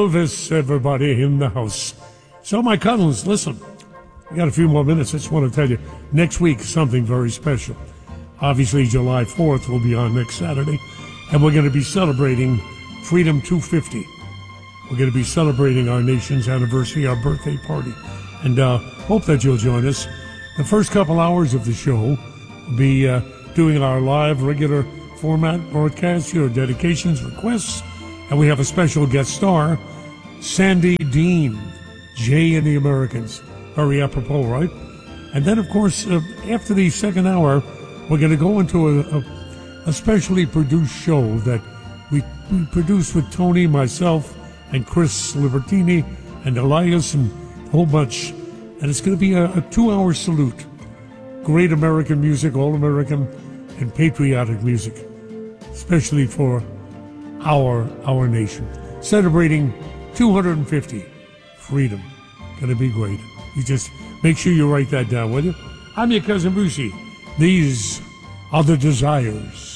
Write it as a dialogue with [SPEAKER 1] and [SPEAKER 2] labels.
[SPEAKER 1] Elvis, everybody in the house. So, my cuddles, listen. We got a few more minutes. I just want to tell you, next week, something very special. Obviously, July 4th will be on next Saturday, and we're going to be celebrating Freedom 250. We're going to be celebrating our nation's anniversary, our birthday party, and hope that you'll join us. The first couple hours of the show will be doing our live, regular format broadcast, your dedications, requests, and we have a special guest star, Sandy Dean, Jay and the Americans. Very apropos, right? And then, of course, after the second hour, we're going to go into a specially produced show that we produced with Tony, myself, and Chris Libertini, and Elias, and a whole bunch. And it's going to be a 2-hour salute. Great American music, all-American, and patriotic music, especially for our nation. Celebrating 250. Freedom. Going to be great. You just make sure you write that down, will you? I'm your cousin Brucey. These are the Desires.